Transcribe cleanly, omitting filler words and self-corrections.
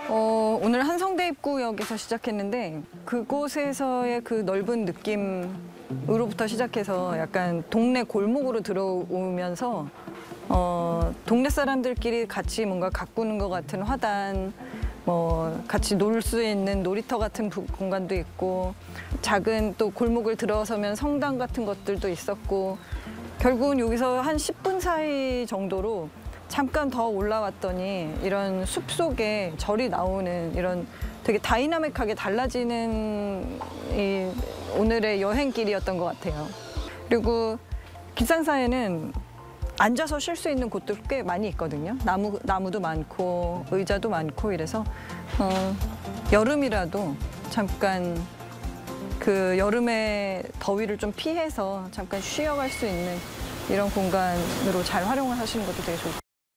오늘 한성대 입구역에서 시작했는데 그곳에서의 그 넓은 느낌으로부터 시작해서 약간 동네 골목으로 들어오면서 동네 사람들끼리 같이 뭔가 가꾸는 것 같은 화단, 같이 놀 수 있는 놀이터 같은 공간도 있고 작은 또 골목을 들어서면 성당 같은 것들도 있었고 결국은 여기서 한 10분 사이 정도로 잠깐 더 올라왔더니 이런 숲속에 절이 나오는 이런 되게 다이나믹하게 달라지는 오늘의 여행길이었던 것 같아요. 그리고 기상사에는 앉아서 쉴 수 있는 곳도 꽤 많이 있거든요. 나무도 많고 의자도 많고 이래서 여름이라도 잠깐 그 여름의 더위를 좀 피해서 잠깐 쉬어갈 수 있는 이런 공간으로 잘 활용을 하시는 것도 되게 좋고.